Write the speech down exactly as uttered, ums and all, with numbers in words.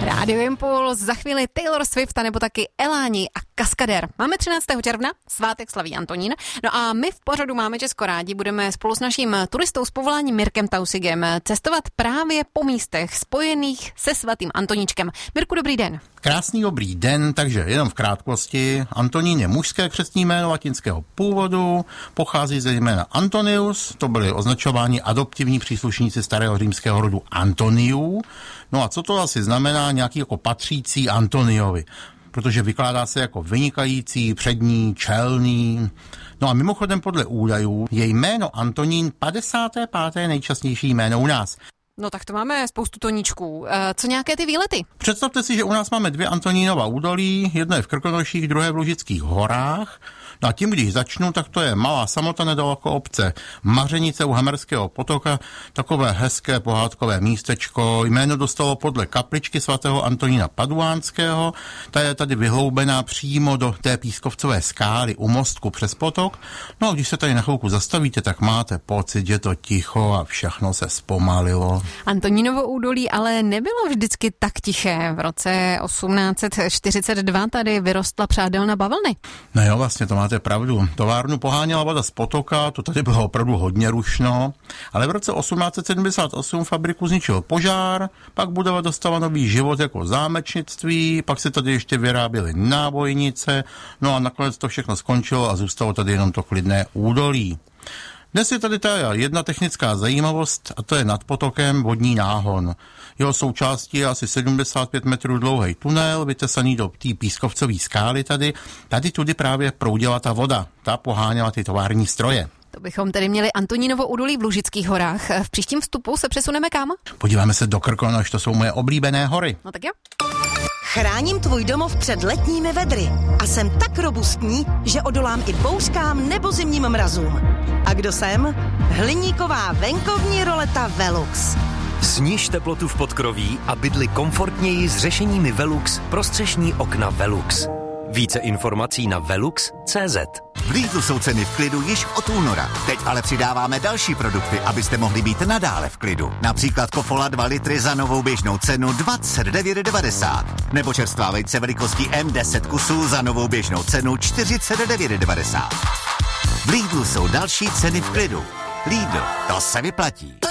Radio Impuls, za chvíli Taylor Swift a nebo taky Eláni a Kaskadér. Máme třináctého června, svátek slaví Antonín. No a my v pořadu Máme Česko rádi budeme spolu s naším turistou z povolání Mirkem Tausigem cestovat právě po místech spojených se svatým Antoníčkem. Mirku, dobrý den. Krásný dobrý den, takže jenom v krátkosti. Antonín je mužské křestní jméno latinského původu, pochází ze jména Antonius, to byly označováni adoptivní příslušníci starého římského rodu Antoniů. No a co to asi znamená? Nějaký jako patřící Antoniovi, protože vykládá se jako vynikající, přední, čelný. No a mimochodem podle údajů je jméno Antonín padesáté páté nejčastější jméno u nás. No tak to máme spoustu Toníčků. E, co nějaké ty výlety? Představte si, že u nás máme dvě Antonínova údolí, jedno je v Krkonoších, druhé v Lužických horách. No a tím, když začnu, tak to je malá samota nedaleko obce Mařenice u Hamerského potoka, takové hezké pohádkové místečko. Jméno dostalo podle kapličky svatého Antonína Paduánského, ta je tady vyhloubená přímo do té pískovcové skály u mostku přes potok. No a když se tady na chvilku zastavíte, tak máte pocit, že to ticho a všechno se zpomalilo. Antonínovo údolí ale nebylo vždycky tak tiché. V roce osmnáct set čtyřicet dva tady vyrostla přádelna bavlny. No jo, vlastně to máte pravdu. Továrnu poháněla voda z potoka, to tady bylo opravdu hodně rušno, ale v roce osmnáct set sedmdesát osm fabriku zničil požár, pak budova dostala nový život jako zámečnictví, pak se tady ještě vyráběly nábojnice, no a nakonec to všechno skončilo a zůstalo tady jenom to klidné údolí. Dnes je tady ta jedna technická zajímavost a to je nad potokem vodní náhon. Jeho součástí je asi sedmdesát pět metrů dlouhý tunel, vytesaný do té pískovcové skály tady. Tady tudy právě proudila ta voda, ta poháněla ty tovární stroje. To bychom tedy měli Antonínovo údolí v Lužických horách. V příštím vstupu se přesuneme kam? Podíváme se do Krkonoš, to jsou moje oblíbené hory. No tak jo. Chráním tvůj domov před letními vedry a jsem tak robustní, že odolám i bouřkám nebo zimním mrazům. A kdo jsem? Hliníková venkovní roleta Velux. Sniž teplotu v podkroví a bydli komfortněji s řešeními Velux pro střešní okna Velux. Více informací na velux tečka cé zet. V Lidlu jsou ceny v klidu již od února. Teď ale přidáváme další produkty, abyste mohli být nadále v klidu. Například Kofola dva litry za novou běžnou cenu dvacet devět devadesát. Nebo čerstvá vejce velikostí M deset kusů za novou běžnou cenu čtyřicet devět devadesát. V Lidlu jsou další ceny v klidu. Lidl, to se vyplatí.